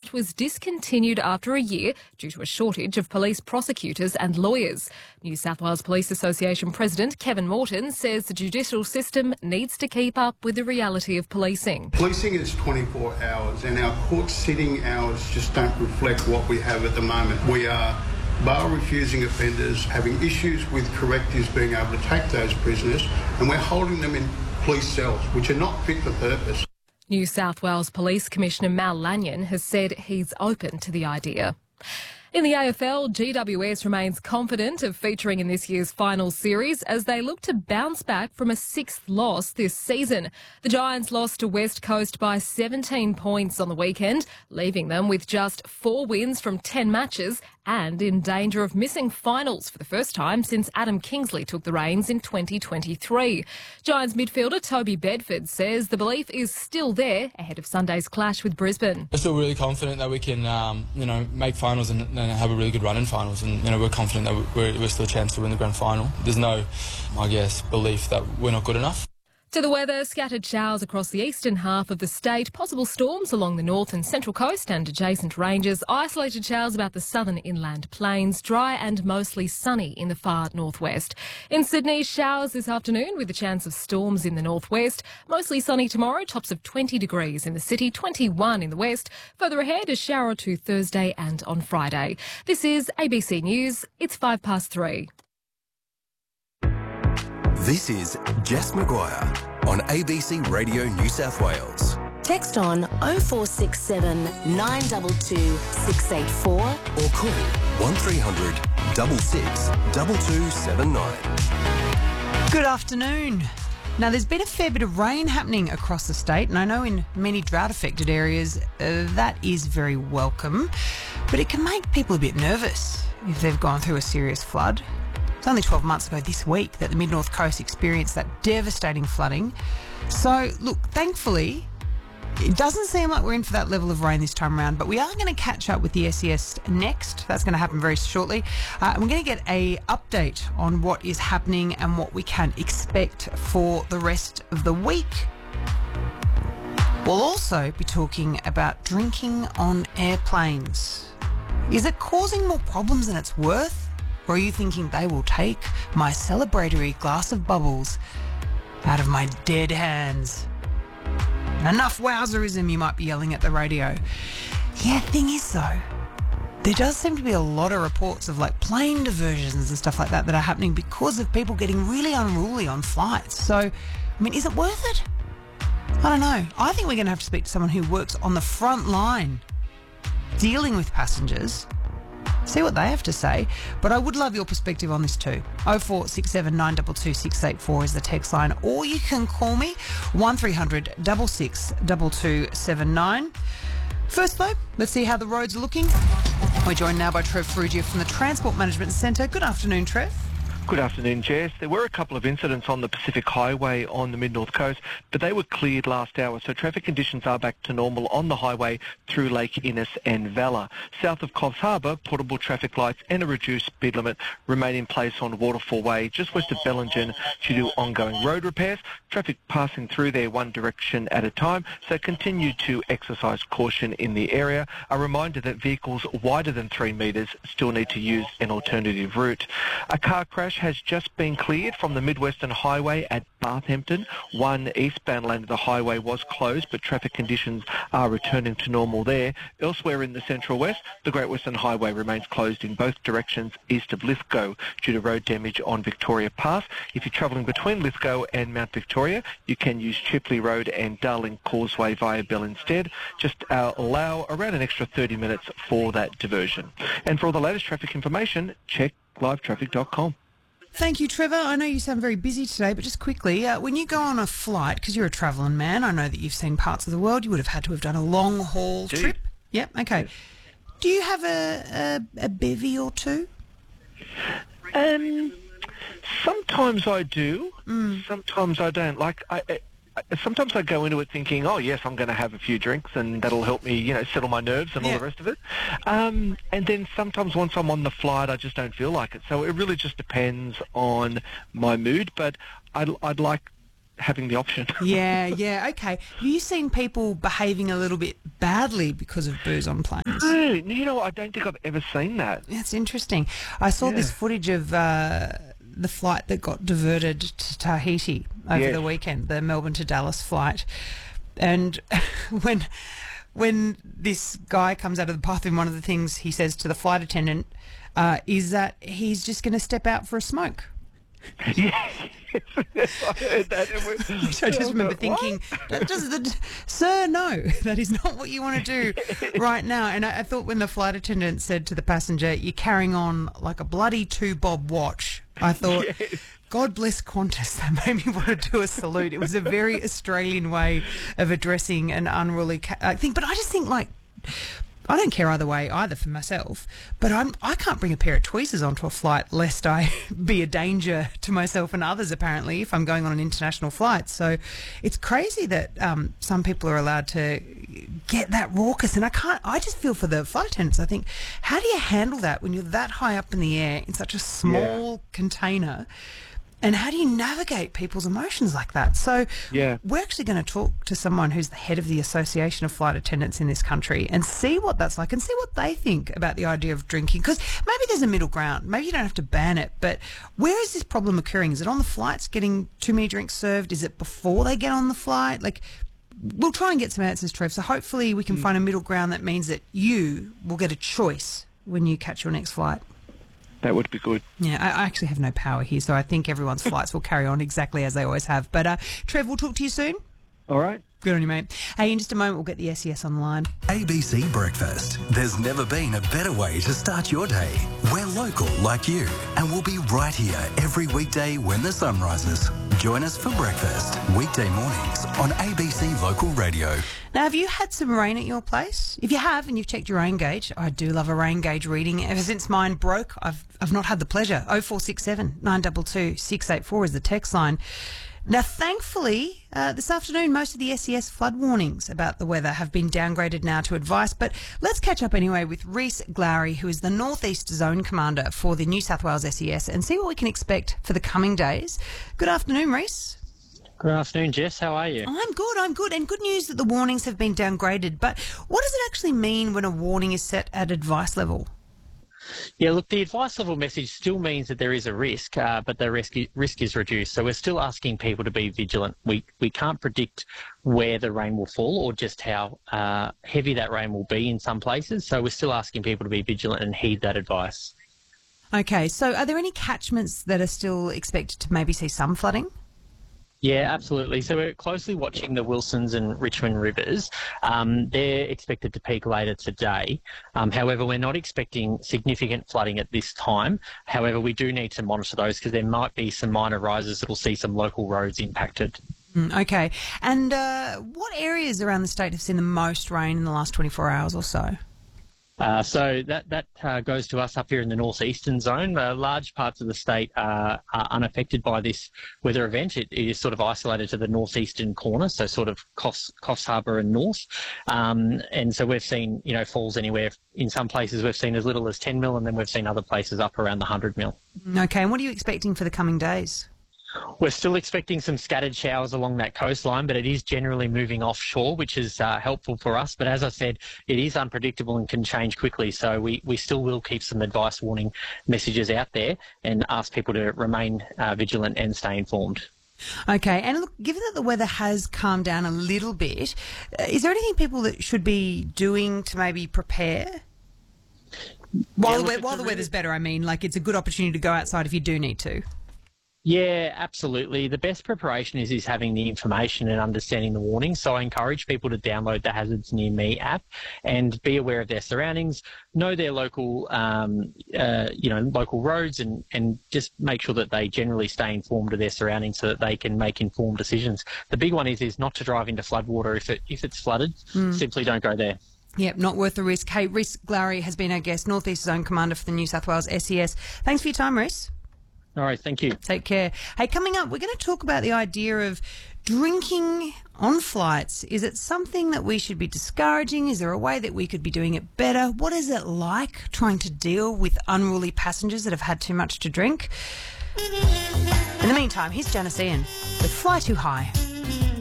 flight was discontinued after a year due to a shortage of police prosecutors and lawyers. New South Wales Police Association President Kevin Morton says the judicial system needs to keep up with the reality of policing. Policing is 24 hours and our court sitting hours just don't reflect what we have at the moment. We are bail refusing offenders, having issues with correctives being able to take those prisoners, and we're holding them in police cells, which are not fit for purpose. New South Wales Police Commissioner Mal Lanyon has said he's open to the idea. In the AFL, GWS remains confident of featuring in this year's final series as they look to bounce back from a sixth loss this season. The Giants lost to West Coast by 17 points on the weekend, leaving them with just 4 wins from 10 matches and in danger of missing finals for the first time since Adam Kingsley took the reins in 2023. Giants midfielder Toby Bedford says the belief is still there ahead of Sunday's clash with Brisbane. We're still really confident that we can, make finals and have a really good run in finals, and we're confident that we're still a chance to win the grand final. There's no, belief that we're not good enough. To the weather, scattered showers across the eastern half of the state, possible storms along the north and central coast and adjacent ranges, isolated showers about the southern inland plains, dry and mostly sunny in the far northwest. In Sydney, showers this afternoon with a chance of storms in the northwest, mostly sunny tomorrow, tops of 20 degrees in the city, 21 in the west. Further ahead, a shower or two Thursday and on Friday. This is ABC News. It's 3:05. This is Jess Maguire on ABC Radio New South Wales. Text on 0467 922 684 or call 1300 66 2279. Good afternoon. Now, there's been a fair bit of rain happening across the state, and I know in many drought-affected areas that is very welcome, but it can make people a bit nervous if they've gone through a serious flood. It's only 12 months ago this week that the Mid-North Coast experienced that devastating flooding. So, look, thankfully, it doesn't seem like we're in for that level of rain this time around, but we are going to catch up with the SES next. That's going to happen very shortly. We're going to get an update on what is happening and what we can expect for the rest of the week. We'll also be talking about drinking on airplanes. Is it causing more problems than it's worth? Or are you thinking they will take my celebratory glass of bubbles out of my dead hands? Enough wowzerism, you might be yelling at the radio. Yeah, thing is though, there does seem to be a lot of reports of plane diversions and stuff like that are happening because of people getting really unruly on flights. So, is it worth it? I don't know. I think we're going to have to speak to someone who works on the front line dealing with passengers. See what they have to say. But I would love your perspective on this too. 0467 922 684 is the text line, or you can call me 1300 66 2279. First though, let's see how the roads are looking. We're joined now by Trev Ferrugia from the Transport Management Centre. Good afternoon, Trev. Good afternoon, Jess. There were a couple of incidents on the Pacific Highway on the Mid-North Coast, but they were cleared last hour, so traffic conditions are back to normal on the highway through Lake Innes and Valla. South of Coffs Harbour, portable traffic lights and a reduced speed limit remain in place on Waterfall Way, just west of Bellingen, due to ongoing road repairs. Traffic passing through there one direction at a time, so continue to exercise caution in the area. A reminder that vehicles wider than 3 metres still need to use an alternative route. A car crash has just been cleared from the Midwestern Highway at Barthampton. One eastbound lane of the highway was closed, but traffic conditions are returning to normal there. Elsewhere in the Central West, the Great Western Highway remains closed in both directions east of Lithgow due to road damage on Victoria Pass. If you're travelling between Lithgow and Mount Victoria, you can use Chipley Road and Darling Causeway via Bell instead. Just allow around an extra 30 minutes for that diversion. And for all the latest traffic information, check livetraffic.com. Thank you, Trevor. I know you sound very busy today, but just quickly, when you go on a flight, because you're a travelling man, I know that you've seen parts of the world, you would have had to have done a long-haul trip. Yep, okay. Yes. Do you have a bevy or two? Sometimes I do. Sometimes I don't. Sometimes I go into it thinking, oh, yes, I'm going to have a few drinks and that'll help me, settle my nerves and all the rest of it. And then sometimes once I'm on the flight, I just don't feel like it. So it really just depends on my mood. But I'd like having the option. Yeah, okay. Have you seen people behaving a little bit badly because of booze on planes? No, you know, I don't think I've ever seen that. That's interesting. I saw this footage of the flight that got diverted to Tahiti over the weekend, the Melbourne to Dallas flight. And when this guy comes out of the bathroom, one of the things he says to the flight attendant is that he's just going to step out for a smoke. Yes, I heard that. So I just remember thinking, sir, no, that is not what you want to do right now. And I thought when the flight attendant said to the passenger, you're carrying on like a bloody 2-bob watch, I thought, God bless Qantas. That made me want to do a salute. It was a very Australian way of addressing an unruly thing. But I just think, like, I don't care either way either for myself, but I can't bring a pair of tweezers onto a flight lest I be a danger to myself and others, apparently, if I'm going on an international flight. So it's crazy that some people are allowed to get that raucous, and I just feel for the flight attendants. I think, how do you handle that when you're that high up in the air in such a small container? And how do you navigate people's emotions like that? So we're actually going to talk to someone who's the head of the Association of Flight Attendants in this country and see what that's like and see what they think about the idea of drinking. Because maybe there's a middle ground. Maybe you don't have to ban it. But where is this problem occurring? Is it on the flights getting too many drinks served? Is it before they get on the flight? Like, we'll try and get some answers, Trev. So hopefully we can find a middle ground that means that you will get a choice when you catch your next flight. That would be good. Yeah, I actually have no power here, so I think everyone's flights will carry on exactly as they always have. But, Trev, we'll talk to you soon. All right. Good on you, mate. Hey, in just a moment, we'll get the SES on the line. ABC Breakfast. There's never been a better way to start your day. We're local like you, and we'll be right here every weekday when the sun rises. Join us for breakfast, weekday mornings on ABC Local Radio. Now, have you had some rain at your place? If you have and you've checked your rain gauge, I do love a rain gauge reading. Ever since mine broke, I've not had the pleasure. 0467 922 684 is the text line. Now, thankfully, this afternoon, most of the SES flood warnings about the weather have been downgraded now to advice. But let's catch up anyway with Rhys Glowry, who is the North East Zone Commander for the New South Wales SES, and see what we can expect for the coming days. Good afternoon, Rhys. Good afternoon, Jess. How are you? I'm good. And good news that the warnings have been downgraded. But what does it actually mean when a warning is set at advice level? Yeah, look, the advice level message still means that there is a risk, but the risk is reduced. So we're still asking people to be vigilant. We can't predict where the rain will fall or just how heavy that rain will be in some places. So we're still asking people to be vigilant and heed that advice. Okay, so are there any catchments that are still expected to maybe see some flooding? Yeah, absolutely. So we're closely watching the Wilsons and Richmond rivers. They're expected to peak later today. However, we're not expecting significant flooding at this time. However, we do need to monitor those because there might be some minor rises that will see some local roads impacted. Okay. And what areas around the state have seen the most rain in the last 24 hours or so? So that goes to us up here in the northeastern zone. Large parts of the state are unaffected by this weather event. It is sort of isolated to the northeastern corner, so sort of Coffs Harbour and north. And so we've seen, falls anywhere. In some places we've seen as little as 10 mil, and then we've seen other places up around the 100 mil. Okay, and what are you expecting for the coming days? We're still expecting some scattered showers along that coastline, but it is generally moving offshore, which is helpful for us. But as I said, it is unpredictable and can change quickly. So we still will keep some advice warning messages out there and ask people to remain vigilant and stay informed. Okay, and look, given that the weather has calmed down a little bit, is there anything people that should be doing to maybe prepare? While the weather's better, I mean, like it's a good opportunity to go outside if you do need to. Yeah, absolutely. The best preparation is having the information and understanding the warnings. So I encourage people to download the Hazards Near Me app and be aware of their surroundings, know their local, local roads, and just make sure that they generally stay informed of their surroundings so that they can make informed decisions. The big one is not to drive into floodwater if it's flooded. Simply don't go there. Yep, not worth the risk. Hey, Rhys Glowry has been our guest, North East Zone Commander for the New South Wales SES. Thanks for your time, Rhys. All right, thank you. Take care. Hey, coming up, we're going to talk about the idea of drinking on flights. Is it something that we should be discouraging? Is there a way that we could be doing it better? What is it like trying to deal with unruly passengers that have had too much to drink? In the meantime, here's Janice Ian with Fly Too High.